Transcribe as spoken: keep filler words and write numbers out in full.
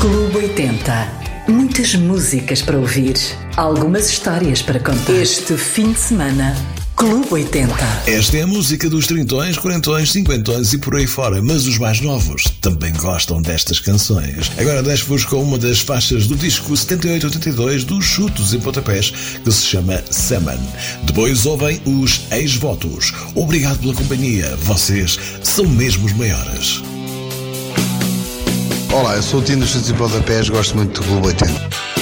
Clube oitenta. Muitas músicas para ouvir, algumas histórias para contar. Este fim de semana, Clube oitenta. Esta é a música dos trintões, quarentões, cinquentões e por aí fora, mas os mais novos também gostam destas canções. Agora deixo-vos com uma das faixas do disco setenta e oito oitenta e dois dos Chutos e Pontapés, que se chama Saman. Depois ouvem os ex-votos. Obrigado pela companhia, vocês são mesmo os maiores. Olá, eu sou o Tino dos Chutos e Pontapés, gosto muito do Clube oitenta.